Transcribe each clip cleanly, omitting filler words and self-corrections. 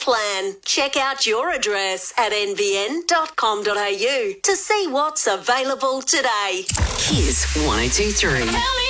plan. Check out your address at nbn.com.au to see what's available today. Here's 1023.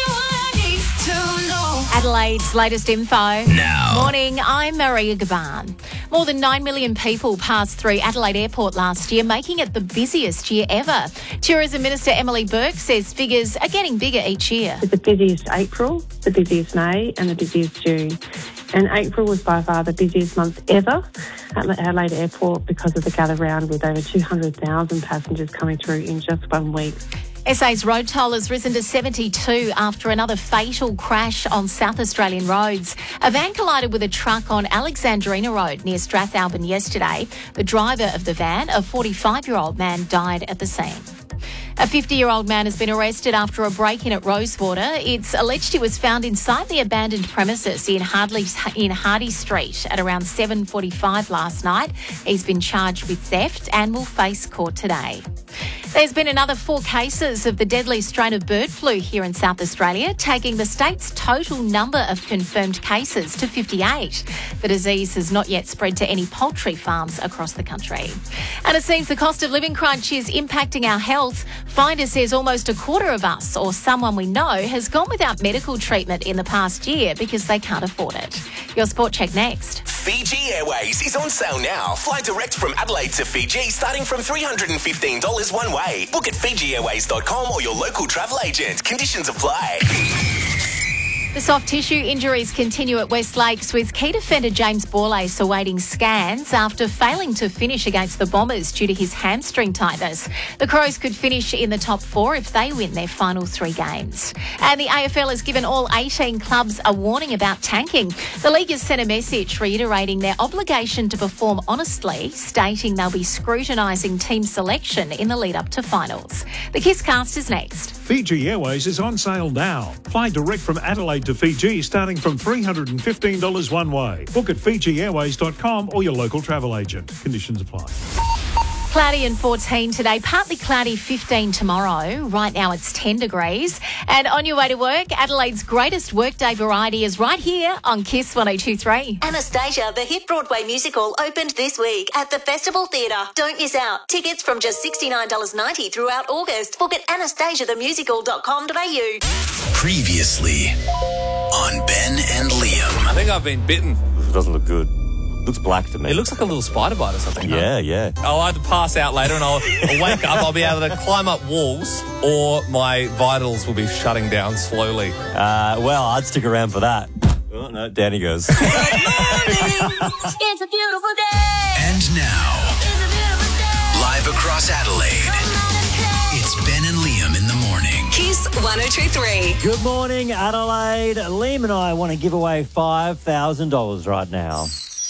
Adelaide's latest info. Now. Morning, I'm Maria Gaban. More than 9 million people passed through Adelaide Airport last year, making it the busiest year ever. Tourism Minister Emily Burke says figures are getting bigger each year. The busiest April, the busiest May and the busiest June. And April was by far the busiest month ever at Adelaide Airport because of the gather round with over 200,000 passengers coming through in just 1 week. SA's road toll has risen to 72 after another fatal crash on South Australian roads. A van collided with a truck on Alexandrina Road near Strathalbyn yesterday. The driver of the van, a 45-year-old man, died at the scene. A 50-year-old man has been arrested after a break-in at Rosewater. It's alleged he was found inside the abandoned premises in Hardy Street at around 7:45 last night. He's been charged with theft and will face court today. There's been another 4 cases of the deadly strain of bird flu here in South Australia, taking the state's total number of confirmed cases to 58. The disease has not yet spread to any poultry farms across the country. And it seems the cost of living crunch is impacting our health. Finder says almost a quarter of us or someone we know has gone without medical treatment in the past year because they can't afford it. Your Sport Check next. Fiji Airways is on sale now. Fly direct from Adelaide to Fiji starting from $315 one way. Book at FijiAirways.com or your local travel agent. Conditions apply. The soft tissue injuries continue at West Lakes with key defender James Borlase awaiting scans after failing to finish against the Bombers due to his hamstring tightness. The Crows could finish in the top 4 if they win their final 3 games. And the AFL has given all 18 clubs a warning about tanking. The league has sent a message reiterating their obligation to perform honestly, stating they'll be scrutinising team selection in the lead up to finals. The Kisscast is next. Fiji Airways is on sale now. Fly direct from Adelaide to Fiji starting from $315 one way. Book at FijiAirways.com or your local travel agent. Conditions apply. Cloudy and 14 today, partly cloudy 15 tomorrow. Right now it's 10 degrees. And on your way to work, Adelaide's greatest workday variety is right here on Kiss 102.3. Anastasia, the hit Broadway musical, opened this week at the Festival Theatre. Don't miss out. Tickets from just $69.90 throughout August. Book at anastasiathemusical.com.au. Previously on Ben and Liam. I think I've been bitten. It doesn't look good. Looks black to me. It looks like a little spider bite or something. Yeah. I'll either pass out later and I'll wake up. I'll be able to climb up walls, or my vitals will be shutting down slowly. Well, I'd stick around for that. Oh, no, down he goes. It's a beautiful day. And now, live across Adelaide, it's Ben and Liam in the morning. Kiss 102.3. Good morning, Adelaide. Liam and I want to give away $5,000 right now.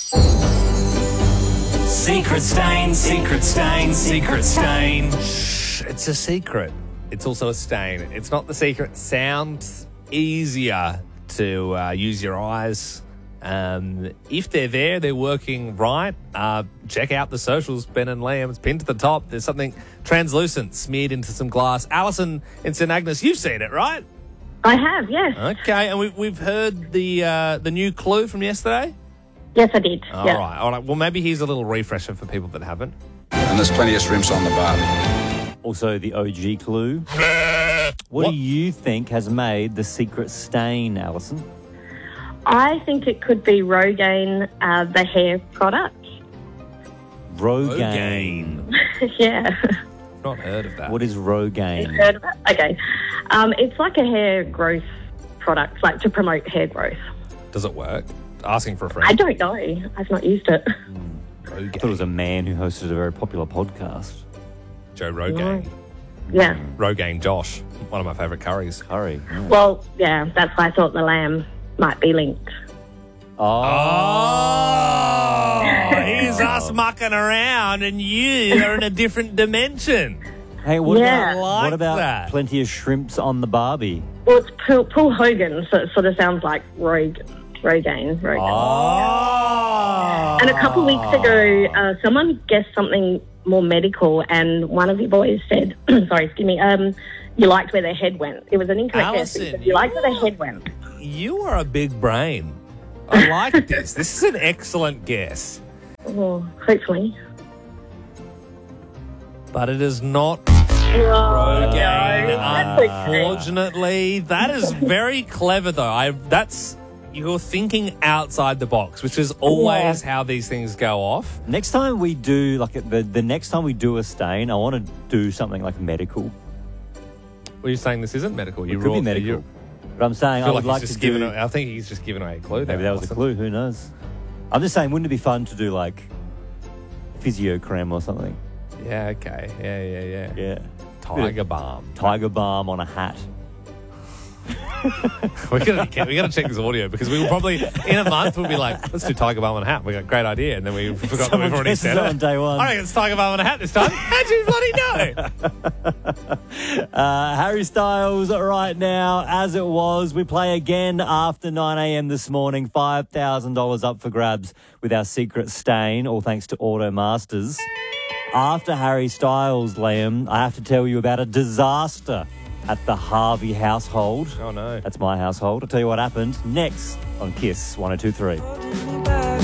Secret stain, secret stain, secret stain. Shh, it's a secret. It's also a stain. It's not the secret. Sounds easier to use your eyes. If they're there, they're working right. Check out the socials, Ben and Liam. It's pinned to the top. There's something translucent smeared into some glass. Alison in St Agnes, you've seen it, right? I have, yes. Okay, and we've heard the new clue from yesterday? Yes, I did. All right. Well, maybe here's a little refresher for people that haven't. And there's plenty of shrimps on the barbie. Also, the OG clue. What do you think has made the secret stain, Alison? I think it could be Rogaine, the hair product. Rogaine. Yeah. Not heard of that. What is Rogaine? Heard of it? Okay. It's like a hair growth product, like to promote hair growth. Does it work? Asking for a friend. I don't know. I've not used it. I thought it was a man who hosted a very popular podcast. Joe Rogaine. Yeah. Rogaine Josh. One of my favourite curries. Curry. Yeah. Well, yeah, that's why I thought the lamb might be linked. Oh, here's us mucking around and you are in a different dimension. Hey, what Yeah. about that. plenty of shrimps on the barbie? Well, it's Paul Hogan, so it sort of sounds like Rogaine. Oh. And a couple of weeks ago, someone guessed something more medical, and one of you boys said, sorry, excuse me, you liked where their head went. It was an incorrect guess. Alison, You liked where their head went. You are a big brain. I like this. This is an excellent guess. Well, hopefully. But it is not Oh, Rogaine, no, that's okay. unfortunately. That is very clever, though. You're thinking outside the box, which is always how these things go off. Next time we do, the next time we do a stain, I want to do something like medical. Well, you're saying this isn't medical. It could be medical. But I'm saying I would like to do... I think he's just giving away a clue there. Maybe that was a clue. Who knows? I'm just saying, wouldn't it be fun to do, like, physiocrem or something? Yeah, okay. Yeah. Yeah. Tiger balm. Tiger balm on a hat. we got to check this audio because we will probably, in a month, we'll be like, let's do Tiger balm on a hat. We got a great idea. And then we forgot that we've already said it. On day one. I reckon it's Tiger balm on a hat this time. How'd you bloody know? Harry Styles right now, as it was. We play again after 9 a.m. this morning. $5,000 up for grabs with our secret stain, all thanks to Auto Masters. After Harry Styles, Liam, I have to tell you about a disaster at the Harvey household. Oh, no. That's my household. I'll tell you what happened next on KISS 102.3.